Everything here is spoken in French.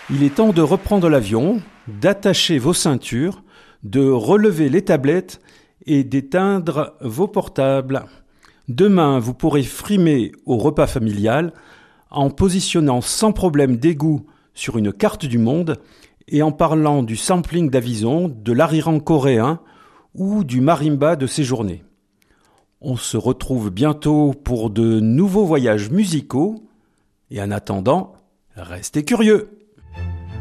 Il est temps de reprendre l'avion, d'attacher vos ceintures, de relever les tablettes et d'éteindre vos portables. Demain, vous pourrez frimer au repas familial en positionnant sans problème d'égout sur une carte du monde et en parlant du sampling d'Avison, de l'ariran coréen ou du marimba de séjourné. On se retrouve bientôt pour de nouveaux voyages musicaux et en attendant, restez curieux.